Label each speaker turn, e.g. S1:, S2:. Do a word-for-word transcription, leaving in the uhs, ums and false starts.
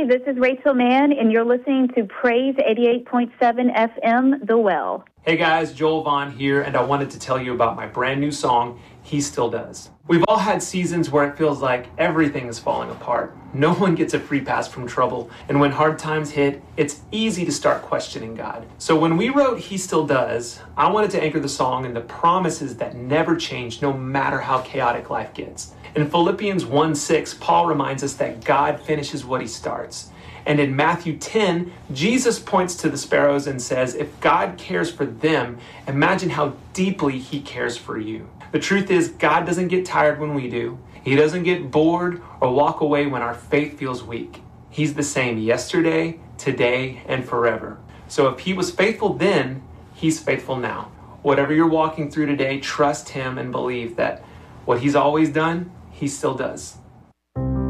S1: Hey, this is Rachel Mann, and you're listening to Praise eighty-eight point seven F M, The Well.
S2: Hey guys, Joel Vaughn here, and I wanted to tell you about my brand new song, He Still Does. We've all had seasons where it feels like everything is falling apart. No one gets a free pass from trouble, and when hard times hit, it's easy to start questioning God. So when we wrote He Still Does, I wanted to anchor the song in the promises that never change no matter how chaotic life gets. In Philippians one six, Paul reminds us that God finishes what he starts. And in Matthew ten, Jesus points to the sparrows and says, if God cares for them, imagine how deeply he cares for you. The truth is, God doesn't get tired when we do. He doesn't get bored or walk away when our faith feels weak. He's the same yesterday, today, and forever. So if he was faithful then, he's faithful now. Whatever you're walking through today, trust him and believe that what he's always done, he still does.